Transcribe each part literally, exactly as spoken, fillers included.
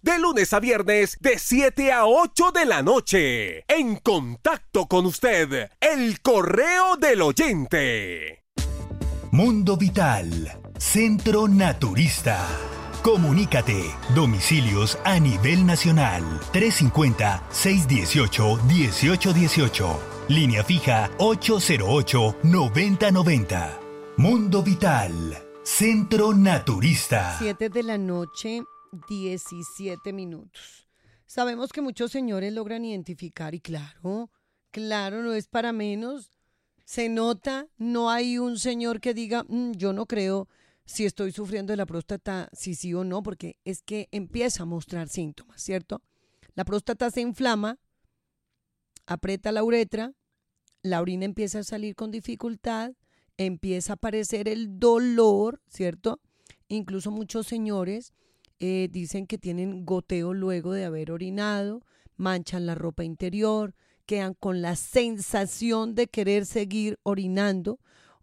De lunes a viernes, de siete a ocho de la noche. En contacto con usted, el correo del oyente. Mundo Vital, Centro Naturista. Comunícate. Domicilios a nivel nacional. trescientos cincuenta, seiscientos dieciocho, dieciocho dieciocho. Línea fija ocho cero ocho, noventa noventa. Mundo Vital, Centro Naturista. siete de la noche, diecisiete minutos. Sabemos que muchos señores logran identificar y claro, claro, no es para menos. Se nota, no hay un señor que diga, mmm, yo no creo si estoy sufriendo de la próstata, si sí o no, porque es que empieza a mostrar síntomas, ¿cierto? La próstata se inflama, aprieta la uretra, la orina empieza a salir con dificultad, empieza a aparecer el dolor, ¿cierto? Incluso muchos señores eh, dicen que tienen goteo luego de haber orinado, manchan la ropa interior, quedan con la sensación de querer seguir orinando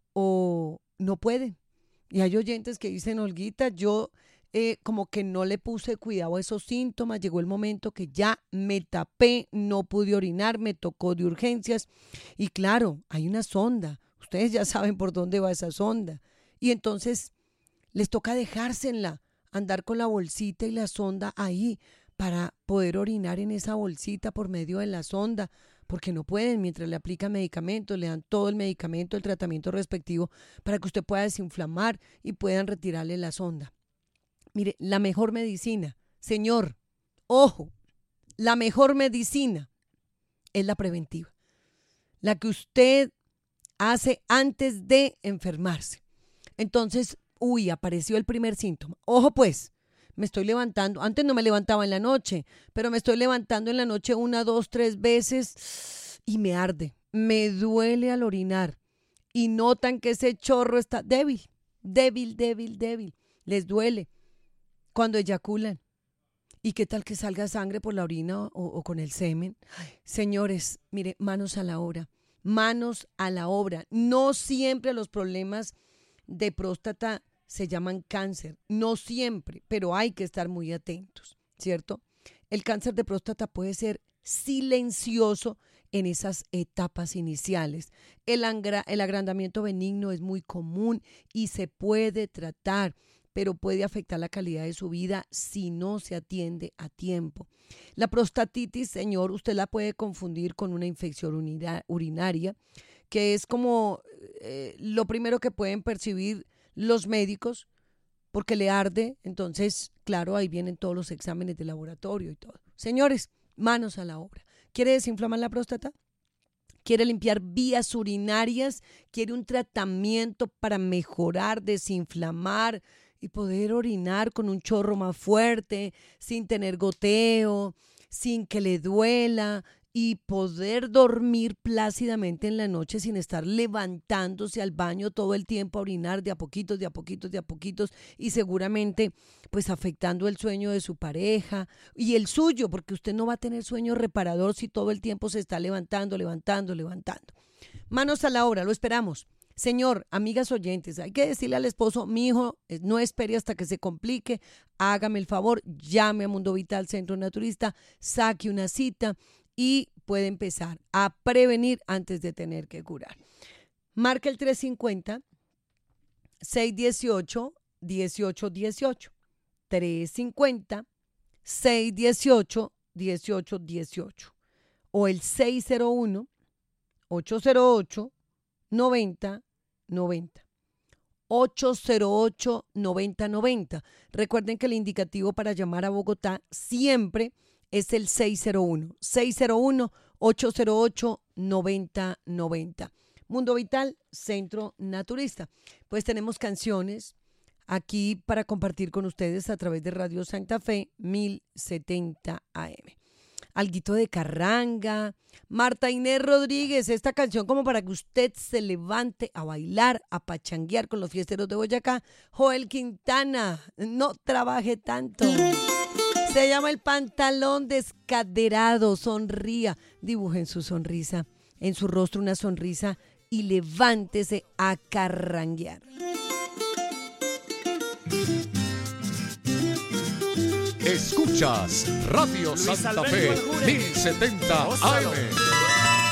o no pueden. Y hay oyentes que dicen, Olguita, yo eh, como que no le puse cuidado a esos síntomas, llegó el momento que ya me tapé, no pude orinar, me tocó de urgencias. Y claro, hay una sonda, ustedes ya saben por dónde va esa sonda. Y entonces les toca dejársela, andar con la bolsita y la sonda ahí para poder orinar en esa bolsita por medio de la sonda, porque no pueden mientras le aplican medicamentos, le dan todo el medicamento, el tratamiento respectivo para que usted pueda desinflamar y puedan retirarle la sonda. Mire, la mejor medicina, señor, ojo, la mejor medicina es la preventiva, la que usted hace antes de enfermarse. Entonces, uy, apareció el primer síntoma. Ojo pues, me estoy levantando, antes no me levantaba en la noche, pero me estoy levantando en la noche una, dos, tres veces y me arde, me duele al orinar y notan que ese chorro está débil, débil, débil, débil, les duele cuando eyaculan. ¿Y qué tal que salga sangre por la orina o, o con el semen? Ay, señores, mire, manos a la obra, manos a la obra. No siempre los problemas de próstata se llaman cáncer, no siempre, pero hay que estar muy atentos, ¿cierto? El cáncer de próstata puede ser silencioso en esas etapas iniciales. El, angra, el agrandamiento benigno es muy común y se puede tratar, pero puede afectar la calidad de su vida si no se atiende a tiempo. La prostatitis, señor, usted la puede confundir con una infección urina, urinaria, que es como eh, lo primero que pueden percibir los médicos, porque le arde. Entonces, claro, ahí vienen todos los exámenes de laboratorio y todo. Señores, manos a la obra. ¿Quiere desinflamar la próstata? ¿Quiere limpiar vías urinarias? ¿Quiere un tratamiento para mejorar, desinflamar y poder orinar con un chorro más fuerte, sin tener goteo, sin que le duela? Y poder dormir plácidamente en la noche sin estar levantándose al baño todo el tiempo a orinar de a poquitos, de a poquitos, de a poquitos y seguramente pues afectando el sueño de su pareja y el suyo, porque usted no va a tener sueño reparador si todo el tiempo se está levantando, levantando, levantando. Manos a la obra, lo esperamos. Señor, amigas oyentes, hay que decirle al esposo, mi hijo, no espere hasta que se complique, hágame el favor, llame a Mundo Vital Centro Naturista, saque una cita y puede empezar a prevenir antes de tener que curar. Marca el tres cinco cero, seis uno ocho, uno ocho uno ocho. tres cinco cero, seis uno ocho, uno ocho uno ocho. O el seis cero uno, ocho cero ocho, noventa noventa. ocho cero ocho, noventa noventa. Recuerden que el indicativo para llamar a Bogotá siempre es el seis cero uno, seis cero uno, ocho cero ocho, noventa noventa. Mundo Vital, Centro Naturista. Pues tenemos canciones aquí para compartir con ustedes a través de Radio Santa Fe mil setenta A M. Alguito de carranga. Marta Inés Rodríguez, esta canción como para que usted se levante a bailar, a pachanguear con los fiesteros de Boyacá. Joel Quintana, no trabaje tanto. Se llama El Pantalón Descaderado. Sonría, dibujen su sonrisa, en su rostro una sonrisa y levántese a carranguear. Escuchas Radio Santa Fe mil setenta A M.